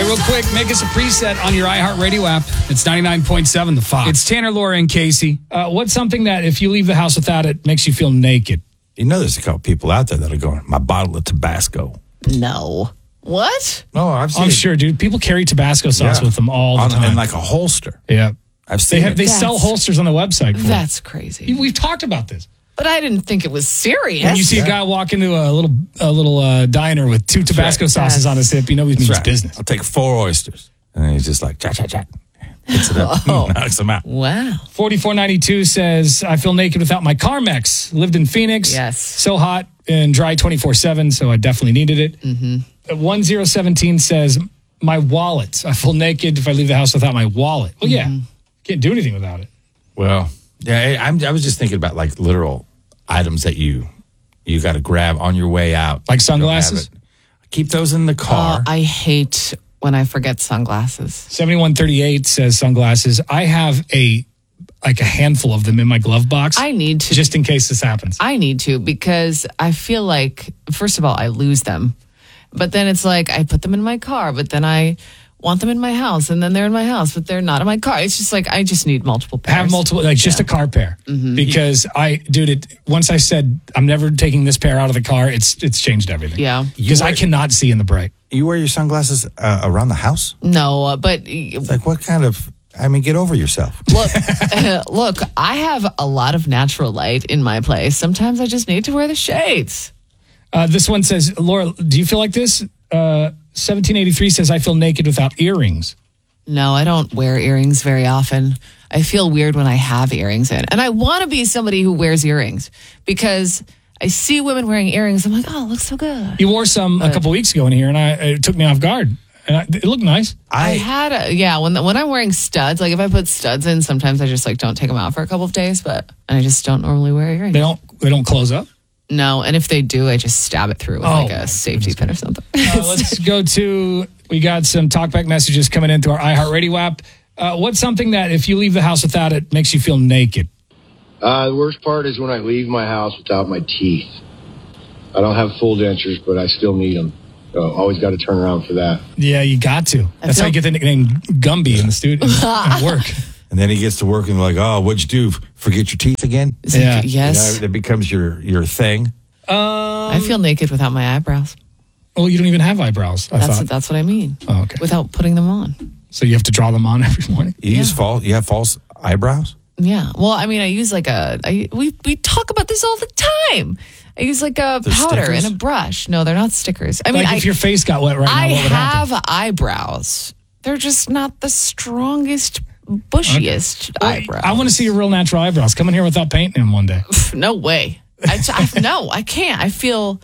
Hey, real quick, make us a preset on your iHeartRadio app. It's 99.7 The Fox. It's Tanner, Laura, and Casey. What's something that if you leave the house without it makes you feel naked? You know there's a couple people out there that are going, my bottle of Tabasco. No. What? No, I've seen I'm sure, dude. People carry Tabasco sauce with them all the time. In like a holster. Yeah. I've seen They sell holsters on the website. That's crazy. We've talked about this. But I didn't think it was serious. When you see a guy walk into a little diner with 2 Tabasco sauces on his hip, you know he means business. I'll take 4 oysters. And he's just like, chat. Hits it up. Knocks them out. Wow. 4492 says, I feel naked without my Carmex. Lived in Phoenix. Yes. So hot and dry 24/7, so I definitely needed it. Mm-hmm. 1017 says, my wallet. I feel naked if I leave the house without my wallet. Well, yeah. Can't do anything without it. Well, yeah, I was just thinking about like literal items that you got to grab on your way out. Like sunglasses? Keep those in the car. I hate when I forget sunglasses. 7138 says sunglasses. I have a handful of them in my glove box. I need to. Just in case this happens. I need to because I feel like, first of all, I lose them. But then it's like I put them in my car, but then I want them in my house, and then they're in my house, but they're not in my car. It's just like I just need multiple pairs. Have multiple, just a car pair. Mm-hmm. Because once I said I'm never taking this pair out of the car, it's changed everything. Yeah. Because I cannot see in the bright. You wear your sunglasses around the house? No, but it's like what kind of? I mean, get over yourself. Look, I have a lot of natural light in my place. Sometimes I just need to wear the shades. This one says, Laura, do you feel like this? 1783 says, I feel naked without earrings. No, I don't wear earrings very often. I feel weird when I have earrings in. And I want to be somebody who wears earrings because I see women wearing earrings. I'm like, oh, it looks so good. You wore some a couple weeks ago in here, and it took me off guard. And it looked nice. When I'm wearing studs, like if I put studs in, sometimes I just like don't take them out for a couple of days, but I just don't normally wear earrings. They don't close up? No, and if they do, I just stab it through with like a safety pin or something. Let's go to, we got some talkback messages coming into our iHeartRadio app. What's something that if you leave the house without it makes you feel naked? The worst part is when I leave my house without my teeth. I don't have full dentures, but I still need them. So always got to turn around for that. Yeah, you got to. That's how you get the nickname Gumby in the studio at work. And then he gets to work and like, oh, what'd you do? Forget your teeth again? Yeah. Yes. That becomes your thing. I feel naked without my eyebrows. Oh, you don't even have eyebrows, I thought. That's what I mean. Oh, okay. Without putting them on. So you have to draw them on every morning? You have false eyebrows? Yeah. Well, I mean, I use like we talk about this all the time. I use like a powder and a brush. No, they're not stickers. I mean, if your face got wet right now, what would happen? I have eyebrows. They're just not the strongest, bushiest eyebrows. I want to see your real natural eyebrows. Come in here without painting them one day. No way. No, I can't. I feel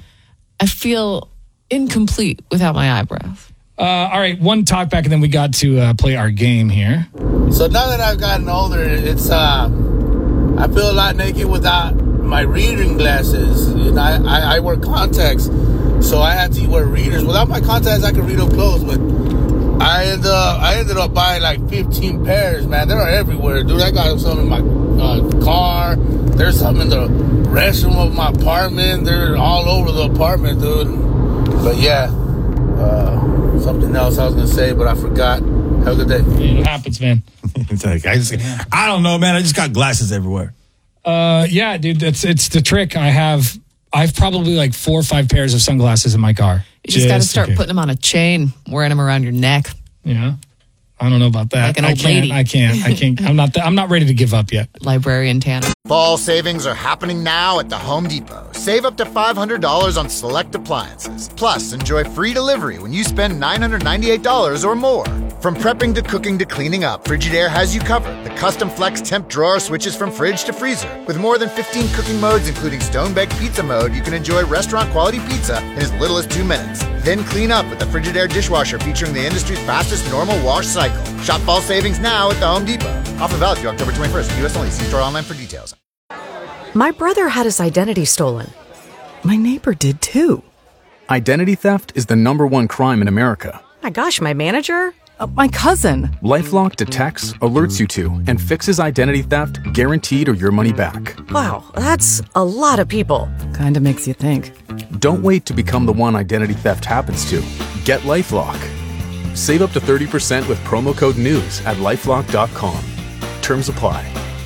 incomplete without my eyebrows. All right, one talk back, and then we got to play our game here. So now that I've gotten older, it's I feel a lot naked without my reading glasses. And I wear contacts, so I have to wear readers. Without my contacts, I can read up close, but I ended up buying like 15 pairs, man. They're everywhere, dude. I got some in my car. There's some in the restroom of my apartment. They're all over the apartment, dude. But yeah, something else I was gonna say, but I forgot. Have a good day. It happens, man. It's like, I don't know, man. I just got glasses everywhere. Yeah, dude. It's the trick. I've probably like 4 or 5 pairs of sunglasses in my car. You just got to start putting them on a chain, wearing them around your neck. Yeah. I don't know about that. Like an old lady. I can't. I'm not ready to give up yet. Librarian Tanner. Fall savings are happening now at the Home Depot. Save up to $500 on select appliances. Plus, enjoy free delivery when you spend $998 or more. From prepping to cooking to cleaning up, Frigidaire has you covered. The custom flex temp drawer switches from fridge to freezer. With more than 15 cooking modes, including stone-baked pizza mode, you can enjoy restaurant-quality pizza in as little as 2 minutes. Then clean up with the Frigidaire dishwasher featuring the industry's fastest normal wash cycle. Shop fall savings now at the Home Depot. Offer valid through October 21st. U.S. only. See store online for details. My brother had his identity stolen. My neighbor did too. Identity theft is the #1 crime in America. My gosh, my manager? My cousin. LifeLock detects, alerts you to, and fixes identity theft guaranteed or your money back. Wow, that's a lot of people. Kinda makes you think. Don't wait to become the one identity theft happens to. Get LifeLock. Save up to 30% with promo code NEWS at LifeLock.com. Terms apply.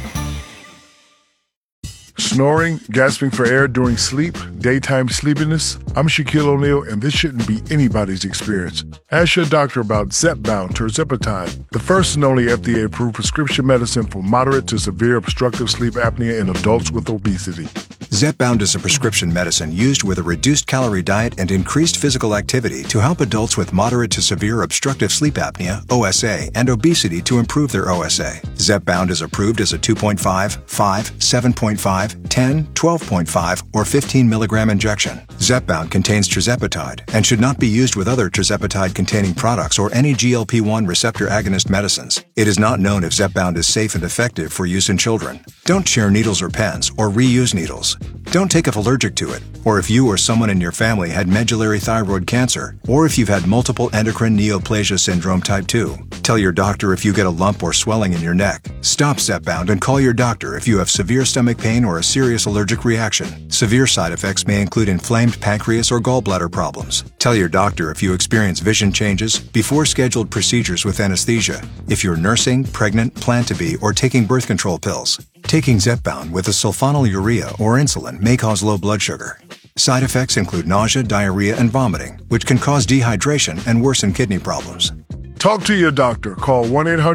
Snoring, gasping for air during sleep, daytime sleepiness? I'm Shaquille O'Neal, and this shouldn't be anybody's experience. Ask your doctor about Zepbound tirzepatide, the first and only FDA-approved prescription medicine for moderate to severe obstructive sleep apnea in adults with obesity. Zepbound is a prescription medicine used with a reduced calorie diet and increased physical activity to help adults with moderate to severe obstructive sleep apnea, OSA, and obesity to improve their OSA. Zepbound is approved as a 2.5, 5, 7.5, 10, 12.5, or 15 milligram injection. Zepbound contains tirzepatide and should not be used with other tirzepatide-containing products or any GLP-1 receptor agonist medicines. It is not known if Zepbound is safe and effective for use in children. Don't share needles or pens or reuse needles. Don't take if allergic to it, or if you or someone in your family had medullary thyroid cancer, or if you've had multiple endocrine neoplasia syndrome type 2. Tell your doctor if you get a lump or swelling in your neck. Stop Zepbound and call your doctor if you have severe stomach pain or a serious allergic reaction. Severe side effects may include inflamed pancreas or gallbladder problems. Tell your doctor if you experience vision changes before scheduled procedures with anesthesia, if you're nursing, pregnant, plan to be, or taking birth control pills. Taking Zepbound with a sulfonylurea or insulin may cause low blood sugar. Side effects include nausea, diarrhea, and vomiting, which can cause dehydration and worsen kidney problems. Talk to your doctor. Call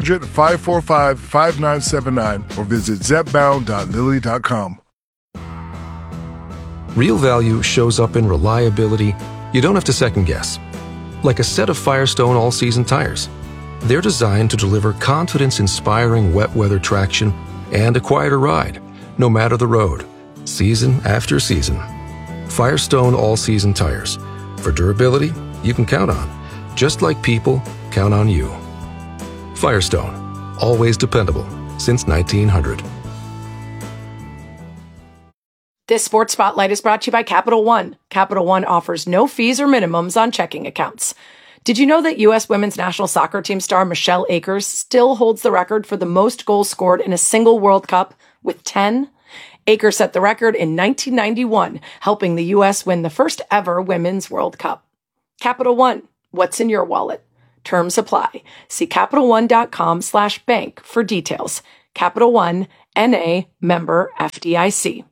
1-800-545-5979 or visit zepbound.lilly.com. Real value shows up in reliability you don't have to second guess. Like a set of Firestone all-season tires. They're designed to deliver confidence-inspiring wet weather traction and a quieter ride, no matter the road, season after season. Firestone all-season tires. For durability you can count on, just like people count on you. Firestone, always dependable since 1900. This Sports Spotlight is brought to you by Capital One. Capital One offers no fees or minimums on checking accounts. Did you know that U.S. women's national soccer team star Michelle Akers still holds the record for the most goals scored in a single World Cup with 10? Akers set the record in 1991, helping the U.S. win the first ever Women's World Cup. Capital One, what's in your wallet? Terms apply. See CapitalOne.com/bank for details. Capital One, N.A., member FDIC.